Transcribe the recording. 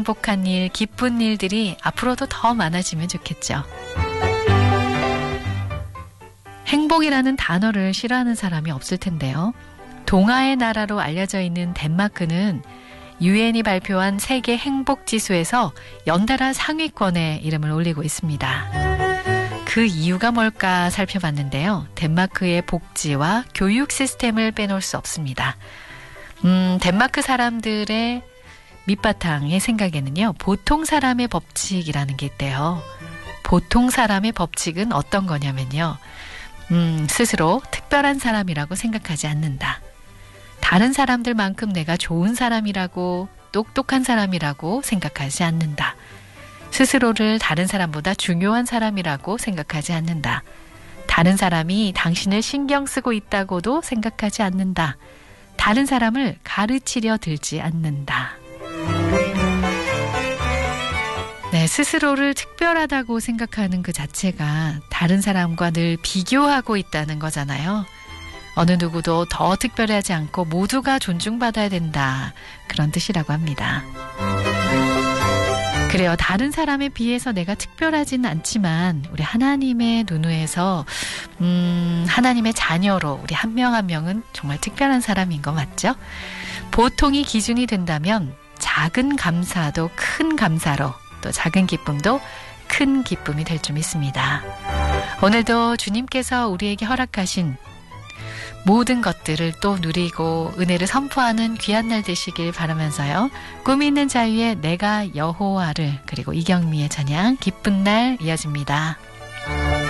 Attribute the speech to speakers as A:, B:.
A: 행복한 일, 기쁜 일들이 앞으로도 더 많아지면 좋겠죠. 행복이라는 단어를 싫어하는 사람이 없을 텐데요. 동화의 나라로 알려져 있는 덴마크는 유엔이 발표한 세계 행복지수에서 연달아 상위권에 이름을 올리고 있습니다. 그 이유가 뭘까 살펴봤는데요. 덴마크의 복지와 교육 시스템을 빼놓을 수 없습니다. 덴마크 사람들의 밑바탕의 생각에는요. 보통 사람의 법칙이라는 게 있대요. 보통 사람의 법칙은 어떤 거냐면요. 스스로 특별한 사람이라고 생각하지 않는다. 다른 사람들만큼 내가 좋은 사람이라고 똑똑한 사람이라고 생각하지 않는다. 스스로를 다른 사람보다 중요한 사람이라고 생각하지 않는다. 다른 사람이 당신을 신경 쓰고 있다고도 생각하지 않는다. 다른 사람을 가르치려 들지 않는다. 네, 스스로를 특별하다고 생각하는 그 자체가 다른 사람과 늘 비교하고 있다는 거잖아요. 어느 누구도 더 특별하지 않고 모두가 존중받아야 된다. 그런 뜻이라고 합니다. 그래요. 다른 사람에 비해서 내가 특별하지는 않지만 우리 하나님의 눈에서 하나님의 자녀로 우리 한 명 한 명은 정말 특별한 사람인 거 맞죠? 보통이 기준이 된다면 작은 감사도 큰 감사로 또 작은 기쁨도 큰 기쁨이 될 줄 믿습니다. 오늘도 주님께서 우리에게 허락하신 모든 것들을 또 누리고 은혜를 선포하는 귀한 날 되시길 바라면서요. 꿈이 있는 자유의 내가 여호와를 그리고 이경미의 찬양 기쁜 날 이어집니다.